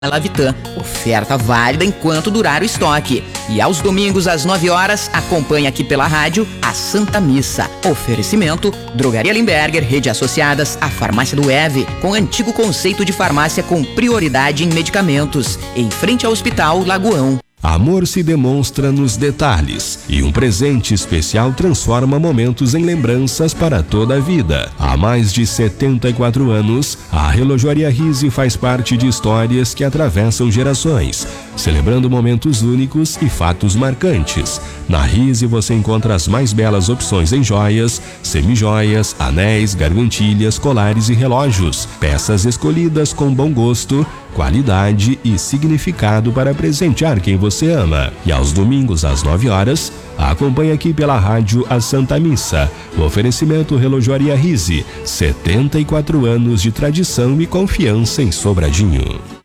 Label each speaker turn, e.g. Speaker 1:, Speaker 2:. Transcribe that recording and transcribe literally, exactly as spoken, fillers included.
Speaker 1: Lavitan. Oferta válida enquanto durar o estoque. E aos domingos às nove horas, acompanhe aqui pela rádio a Santa Missa. Oferecimento: Drogaria Limberger, Rede Associadas, a Farmácia do Eve, com antigo conceito de farmácia com prioridade em medicamentos, em frente ao Hospital Lagoão.
Speaker 2: Amor se demonstra nos detalhes, e um presente especial transforma momentos em lembranças para toda a vida. Há mais de setenta e quatro anos, a Relojoaria Rizzi faz parte de histórias que atravessam gerações, celebrando momentos únicos e fatos marcantes. Na Rizzi você encontra as mais belas opções em joias, semijoias, anéis, gargantilhas, colares e relógios. Peças escolhidas com bom gosto, qualidade e significado para presentear quem você ama. E aos domingos às nove horas, acompanhe aqui pela rádio a Santa Missa. O oferecimento Relojoaria Rizzi, setenta e quatro anos de tradição e confiança em Sobradinho.